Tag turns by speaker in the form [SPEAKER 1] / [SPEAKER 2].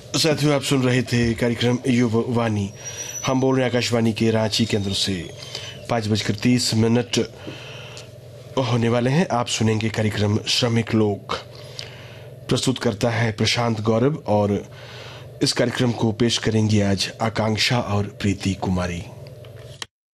[SPEAKER 1] साथियों, आप सुन रहे थे कार्यक्रम युववाणी। हम बोल रहे हैं आकाशवाणी के रांची केंद्र से। 5:30 होने वाले हैं। आप सुनेंगे कार्यक्रम श्रमिक लोक। प्रस्तुत करता है प्रशांत गौरव और इस कार्यक्रम को पेश करेंगी आज आकांक्षा और प्रीति कुमारी।